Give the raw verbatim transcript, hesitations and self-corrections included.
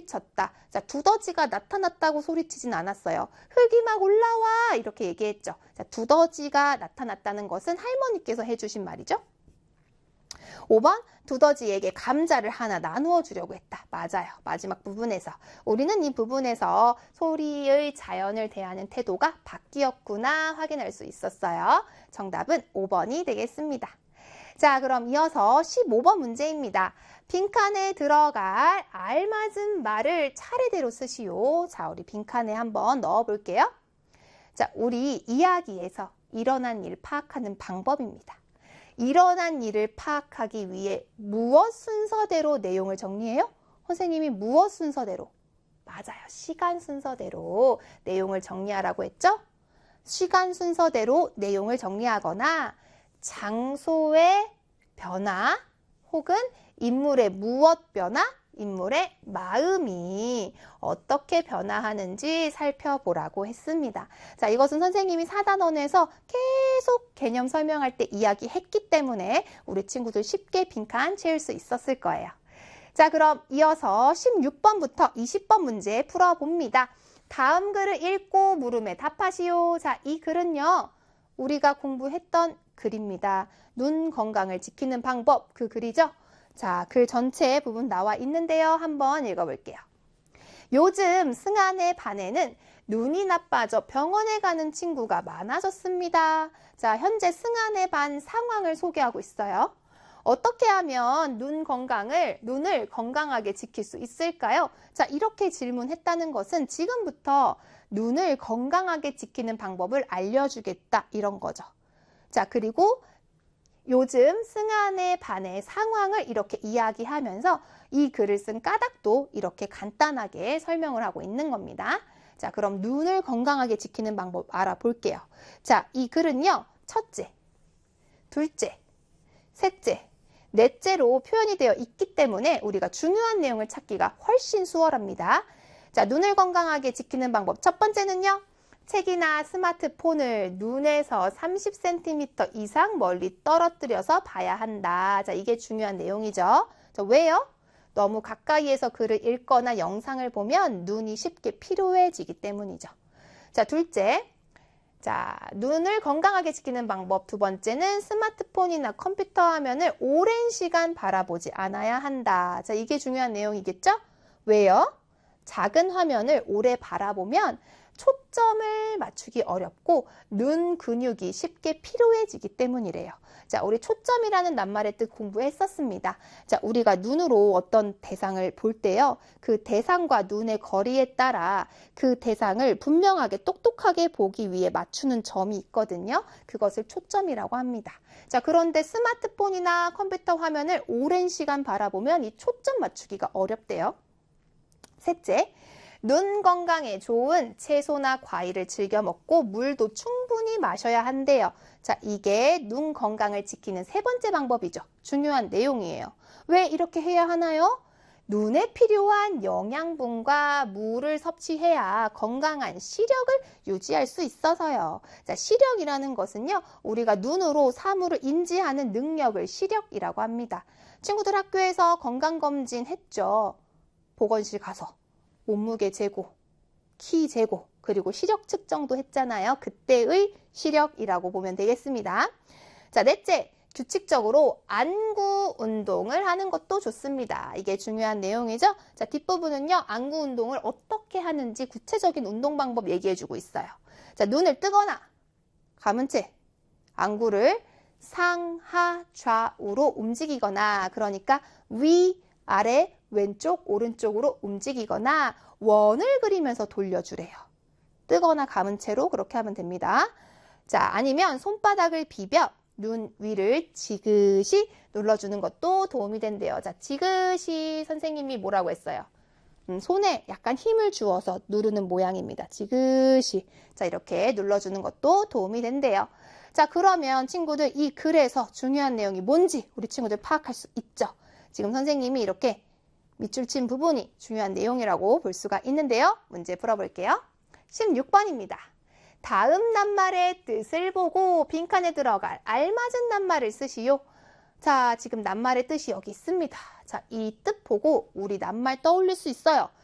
소리쳤다. 자, 두더지가 나타났다고 소리치진 않았어요. 흙이 막 올라와 이렇게 얘기했죠. 자, 두더지가 나타났다는 것은 할머니께서 해주신 말이죠. 오 번, 두더지에게 감자를 하나 나누어 주려고 했다. 맞아요. 마지막 부분에서. 우리는 이 부분에서 소리의 자연을 대하는 태도가 바뀌었구나 확인할 수 있었어요. 정답은 오 번이 되겠습니다. 자, 그럼 이어서 십오 번 문제입니다. 빈칸에 들어갈 알맞은 말을 차례대로 쓰시오. 자, 우리 빈칸에 한번 넣어 볼게요. 자, 우리 이야기에서 일어난 일 파악하는 방법입니다. 일어난 일을 파악하기 위해 무엇 순서대로 내용을 정리해요? 선생님이 무엇 순서대로? 맞아요. 시간 순서대로 내용을 정리하라고 했죠? 시간 순서대로 내용을 정리하거나 장소의 변화 혹은 인물의 무엇 변화, 인물의 마음이 어떻게 변화하는지 살펴보라고 했습니다. 자, 이것은 선생님이 사단원에서 계속 개념 설명할 때 이야기했기 때문에 우리 친구들 쉽게 빈칸 채울 수 있었을 거예요. 자, 그럼 이어서 십육 번부터 이십 번 문제 풀어봅니다. 다음 글을 읽고 물음에 답하시오. 자, 이 글은요, 우리가 공부했던 글입니다. 눈 건강을 지키는 방법, 그 글이죠? 자, 글 전체 부분 나와 있는데요. 한번 읽어볼게요. 요즘 승한의 반에는 눈이 나빠져 병원에 가는 친구가 많아졌습니다. 자, 현재 승한의 반 상황을 소개하고 있어요. 어떻게 하면 눈 건강을, 눈을 건강하게 지킬 수 있을까요? 자, 이렇게 질문했다는 것은 지금부터 눈을 건강하게 지키는 방법을 알려주겠다, 이런 거죠. 자, 그리고 요즘 승한의 반의 상황을 이렇게 이야기하면서 이 글을 쓴 까닭도 이렇게 간단하게 설명을 하고 있는 겁니다. 자, 그럼 눈을 건강하게 지키는 방법 알아볼게요. 자, 이 글은요, 첫째, 둘째, 셋째, 넷째로 표현이 되어 있기 때문에 우리가 중요한 내용을 찾기가 훨씬 수월합니다. 자, 눈을 건강하게 지키는 방법 첫 번째는요, 책이나 스마트폰을 눈에서 삼십 센티미터 이상 멀리 떨어뜨려서 봐야 한다. 자, 이게 중요한 내용이죠. 자, 왜요? 너무 가까이에서 글을 읽거나 영상을 보면 눈이 쉽게 피로해지기 때문이죠. 자, 둘째. 자, 눈을 건강하게 지키는 방법 두 번째는 스마트폰이나 컴퓨터 화면을 오랜 시간 바라보지 않아야 한다. 자, 이게 중요한 내용이겠죠? 왜요? 작은 화면을 오래 바라보면 초점을 맞추기 어렵고 눈 근육이 쉽게 피로해지기 때문이래요. 자, 우리 초점이라는 낱말의 뜻 공부했었습니다. 자, 우리가 눈으로 어떤 대상을 볼 때요, 그 대상과 눈의 거리에 따라 그 대상을 분명하게 똑똑하게 보기 위해 맞추는 점이 있거든요. 그것을 초점이라고 합니다. 자, 그런데 스마트폰이나 컴퓨터 화면을 오랜 시간 바라보면 이 초점 맞추기가 어렵대요. 셋째, 눈 건강에 좋은 채소나 과일을 즐겨 먹고 물도 충분히 마셔야 한대요. 자, 이게 눈 건강을 지키는 세 번째 방법이죠. 중요한 내용이에요. 왜 이렇게 해야 하나요? 눈에 필요한 영양분과 물을 섭취해야 건강한 시력을 유지할 수 있어서요. 자, 시력이라는 것은요, 우리가 눈으로 사물을 인지하는 능력을 시력이라고 합니다. 친구들 학교에서 건강검진 했죠. 보건실 가서. 몸무게 재고, 키 재고, 그리고 시력 측정도 했잖아요. 그때의 시력이라고 보면 되겠습니다. 자, 넷째, 규칙적으로 안구 운동을 하는 것도 좋습니다. 이게 중요한 내용이죠. 자, 뒷부분은요, 안구 운동을 어떻게 하는지 구체적인 운동 방법 얘기해주고 있어요. 자, 눈을 뜨거나 감은 채 안구를 상하 좌우로 움직이거나, 그러니까 위, 아래, 왼쪽, 오른쪽으로 움직이거나 원을 그리면서 돌려주래요. 뜨거나 감은 채로 그렇게 하면 됩니다. 자, 아니면 손바닥을 비벼 눈 위를 지그시 눌러주는 것도 도움이 된대요. 자, 지그시 선생님이 뭐라고 했어요? 음, 손에 약간 힘을 주어서 누르는 모양입니다. 지그시. 자, 이렇게 눌러주는 것도 도움이 된대요. 자, 그러면 친구들 이 글에서 중요한 내용이 뭔지 우리 친구들 파악할 수 있죠? 지금 선생님이 이렇게 밑줄 친 부분이 중요한 내용이라고 볼 수가 있는데요. 문제 풀어볼게요. 십육 번입니다. 다음 낱말의 뜻을 보고 빈칸에 들어갈 알맞은 낱말을 쓰시오. 자, 지금 낱말의 뜻이 여기 있습니다. 자, 이 뜻 보고 우리 낱말 떠올릴 수 있어요.